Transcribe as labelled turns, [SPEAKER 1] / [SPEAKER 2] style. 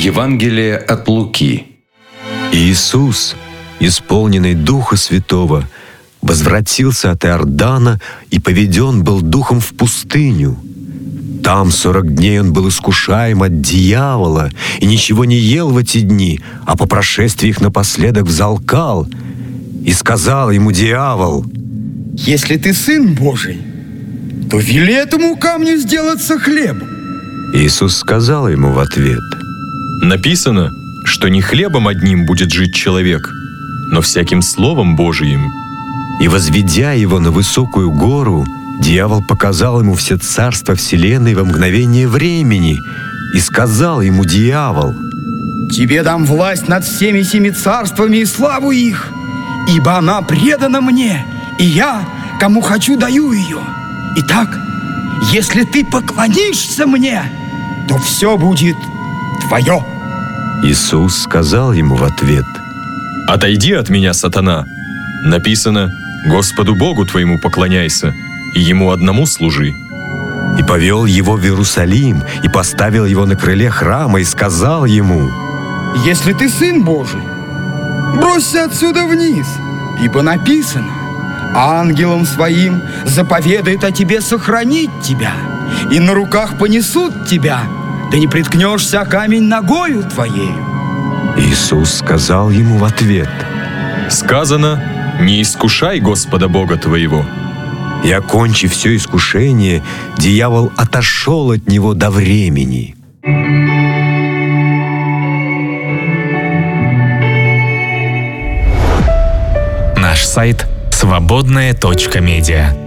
[SPEAKER 1] Евангелие от Луки.
[SPEAKER 2] Иисус, исполненный Духа Святого, возвратился от Иордана и поведен был Духом в пустыню. Там 40 дней он был искушаем от дьявола и ничего не ел в эти дни, а по прошествии их напоследок взалкал. И сказал ему дьявол:
[SPEAKER 3] «Если ты Сын Божий, то вели этому камню сделаться хлебом».
[SPEAKER 2] Иисус сказал ему в ответ:
[SPEAKER 4] «Написано, что не хлебом одним будет жить человек, но всяким словом Божиим».
[SPEAKER 2] И, возведя его на высокую гору, дьявол показал ему все царства вселенной во мгновение времени. И сказал ему дьявол:
[SPEAKER 3] «Тебе дам власть над всеми семи царствами и славу их, ибо она предана мне, и я, кому хочу, даю ее. Итак, если ты поклонишься мне, то все будет твое».
[SPEAKER 2] Иисус сказал ему в ответ:
[SPEAKER 4] «Отойди от меня, сатана! Написано: Господу Богу твоему поклоняйся, и Ему одному служи».
[SPEAKER 2] И повел его в Иерусалим, и поставил его на крыле храма, и сказал ему:
[SPEAKER 3] «Если ты Сын Божий, бросься отсюда вниз, ибо написано: ангелам своим заповедает о тебе сохранить тебя, и на руках понесут тебя, да не приткнешься о камень ногою твоею».
[SPEAKER 2] Иисус сказал ему в ответ:
[SPEAKER 4] «Сказано: не искушай Господа Бога твоего».
[SPEAKER 2] И, окончив все искушение, дьявол отошел от него до времени.
[SPEAKER 5] Наш сайт свободная.медиа.